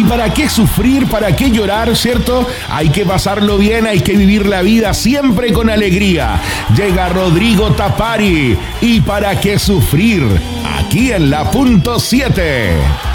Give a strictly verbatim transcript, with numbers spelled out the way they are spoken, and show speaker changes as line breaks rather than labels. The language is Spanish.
para qué sufrir, para qué llorar, ¿cierto? Hay que pasarlo bien, hay que vivir la vida siempre con alegría. Llega Rodrigo Tapari. ¿Y para qué sufrir? Aquí en la punto siete.